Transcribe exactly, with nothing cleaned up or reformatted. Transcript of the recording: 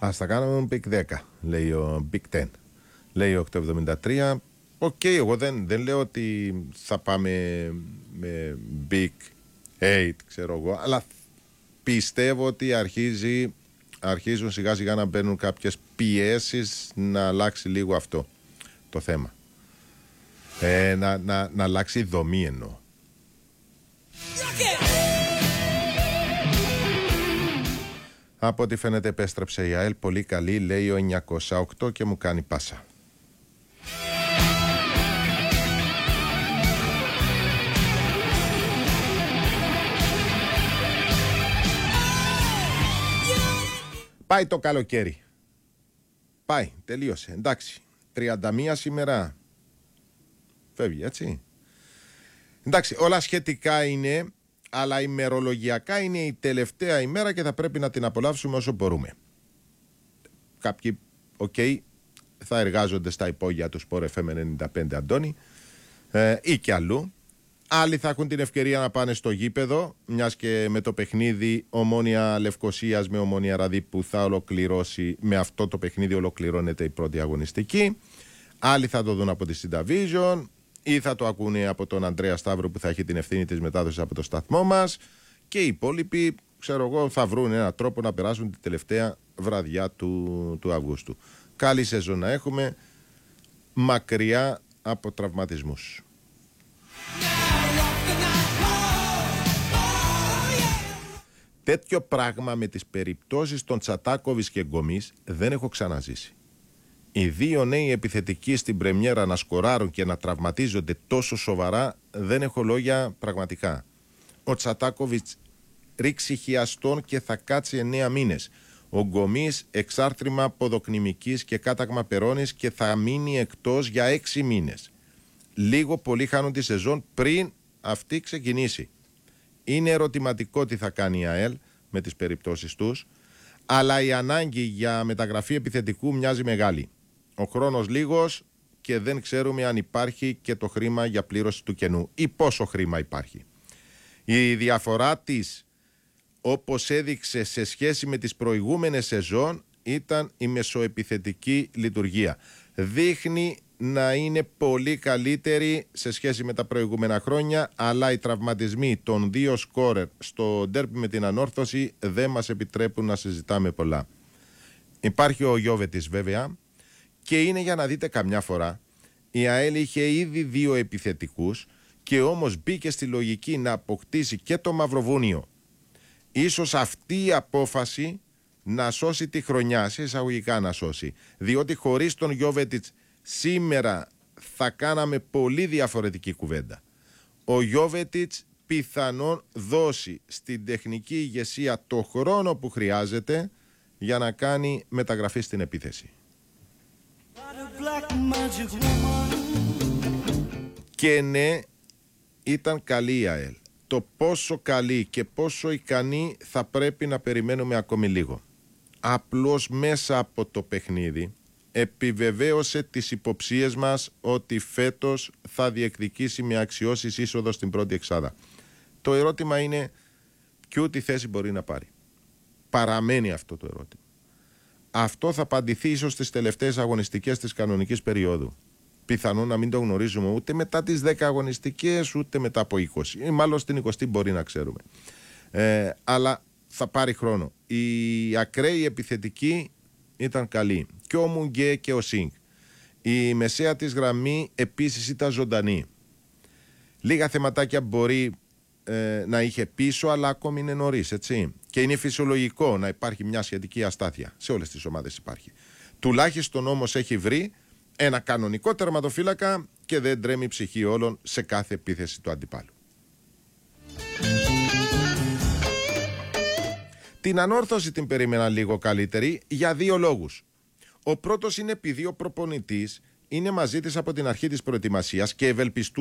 Ας τα κάνουμε Big δέκα, λέει ο Big δέκα, λέει ο οκτακόσια εβδομήντα τρία. Οκ, okay, εγώ δεν, δεν λέω ότι θα πάμε με Big οκτώ, ξέρω εγώ, αλλά πιστεύω ότι αρχίζει, αρχίζουν σιγά σιγά να μπαίνουν κάποιες πιέσεις να αλλάξει λίγο αυτό το θέμα. Ε, να, να, να αλλάξει η δομή εννοώ. Από ό,τι φαίνεται επέστρεψε η ΑΕΛ πολύ καλή, λέει ο εννιακόσια οκτώ και μου κάνει πάσα. Πάει το καλοκαίρι. Πάει, τελείωσε, εντάξει. τριάντα μία σήμερα. Φεύγει, έτσι. Εντάξει, όλα σχετικά είναι, αλλά ημερολογιακά είναι η τελευταία ημέρα και θα πρέπει να την απολαύσουμε όσο μπορούμε. Κάποιοι, οκ, okay, θα εργάζονται στα υπόγεια του Sport εφ εμ ενενήντα πέντε, Αντώνη, ε, ή κι αλλού. Άλλοι θα έχουν την ευκαιρία να πάνε στο γήπεδο, μιας και με το παιχνίδι Ομόνοια Λευκωσίας με Ομόνοια Ραδί που θα ολοκληρώσει, με αυτό το παιχνίδι ολοκληρώνεται η πρώτη αγωνιστική. Άλλοι θα το δουν από τη Συνταβίζον ή θα το ακούνε από τον Ανδρέα Σταύρο που θα έχει την ευθύνη της μετάδοσης από το σταθμό μας, και οι υπόλοιποι, ξέρω εγώ, θα βρουν έναν τρόπο να περάσουν την τελευταία βραδιά του, του Αυγούστου. Καλή σεζόν να έχουμε, μακριά από τραυματισμούς. Τέτοιο πράγμα με τις περιπτώσεις των Τσατάκοβιτς και Γκομής δεν έχω ξαναζήσει. Οι δύο νέοι επιθετικοί στην πρεμιέρα να σκοράρουν και να τραυματίζονται τόσο σοβαρά, δεν έχω λόγια πραγματικά. Ο Τσατάκοβιτς ρίξει χιαστόν και θα κάτσει εννέα μήνες. Ο Γκομής εξάρτημα ποδοκνημικής και κάταγμα περώνης και θα μείνει εκτός για έξι μήνες. Λίγο πολύ χάνουν τη σεζόν πριν αυτή ξεκινήσει. Είναι ερωτηματικό τι θα κάνει η ΑΕΛ με τις περιπτώσεις τους, αλλά η ανάγκη για μεταγραφή επιθετικού μοιάζει μεγάλη. Ο χρόνος λίγος και δεν ξέρουμε αν υπάρχει και το χρήμα για πλήρωση του κενού ή πόσο χρήμα υπάρχει. Η διαφορά της, όπως έδειξε σε σχέση με τις προηγούμενες σεζόν, ήταν η μεσοεπιθετική λειτουργία. Δείχνει να είναι πολύ καλύτερη σε σχέση με τα προηγούμενα χρόνια, αλλά οι τραυματισμοί των δύο σκόρερ στο ντέρμπι με την Ανόρθωση δεν μας επιτρέπουν να συζητάμε πολλά. Υπάρχει ο Γιώβετης βέβαια, και είναι για να δείτε καμιά φορά η ΑΕΛ είχε ήδη δύο επιθετικούς και όμως μπήκε στη λογική να αποκτήσει και το Μαυροβούνιο. Ίσως αυτή η απόφαση να σώσει τη χρονιά, σε εισαγωγικά να σώσει, διότι χωρίς τον Γιώβετιτς σήμερα θα κάναμε πολύ διαφορετική κουβέντα. Ο Γιώβετιτς πιθανόν δώσει στην τεχνική ηγεσία το χρόνο που χρειάζεται για να κάνει μεταγραφή στην επίθεση. Και ναι, ήταν καλή η ΑΕΛ. Το πόσο καλή και πόσο ικανή θα πρέπει να περιμένουμε ακόμη λίγο. Απλώς μέσα από το παιχνίδι επιβεβαίωσε τις υποψίες μας ότι φέτος θα διεκδικήσει με αξιώσεις είσοδο στην πρώτη εξάδα. Το ερώτημα είναι ποιου τη θέση μπορεί να πάρει. Παραμένει αυτό το ερώτημα. Αυτό θα απαντηθεί ίσως στις τελευταίες αγωνιστικές της κανονικής περίοδου. Πιθανόν να μην το γνωρίζουμε ούτε μετά τις δέκα αγωνιστικές, ούτε μετά από είκοσι. Ή μάλλον στην εικοστή μπορεί να ξέρουμε. Ε, αλλά θα πάρει χρόνο. Η ακραίοι επιθετική ήταν καλή. Και ο Μουγκέ και ο Σινγκ. Η μεσαία της γραμμή επίσης ήταν ζωντανή. Λίγα θεματάκια μπορεί ε, να είχε πίσω, αλλά ακόμη είναι νωρίς, έτσι. Και είναι φυσιολογικό να υπάρχει μια σχετική αστάθεια. Σε όλες τις ομάδες υπάρχει. Τουλάχιστον όμως έχει βρει ένα κανονικό τερματοφύλακα και δεν τρέμει η ψυχή όλων σε κάθε επίθεση του αντιπάλου. Την Ανόρθωση την περίμενα λίγο καλύτερη για δύο λόγους. Ο πρώτος είναι επειδή ο προπονητής είναι μαζί της από την αρχή της προετοιμασίας και ευελπιστού